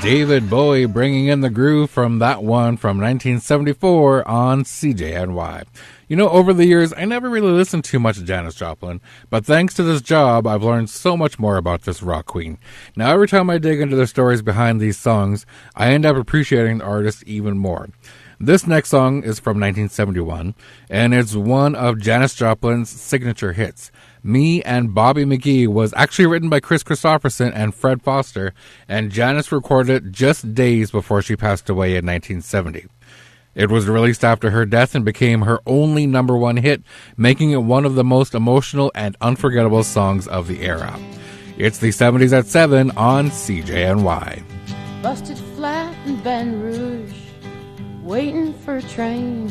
David Bowie bringing in the groove from that one from 1974 on CJNY. You know, over the years, I never really listened too much to Janis Joplin, but thanks to this job, I've learned so much more about this rock queen. Now, every time I dig into the stories behind these songs, I end up appreciating the artist even more. This next song is from 1971, and it's one of Janis Joplin's signature hits. Me and Bobby McGee was actually written by Chris Christopherson and Fred Foster, and Janis recorded it just days before she passed away in 1970. It was released after her death and became her only number one hit, making it one of the most emotional and unforgettable songs of the era. It's the 70s at 7 on CJNY. Busted flat in Baton Rouge, waiting for a train.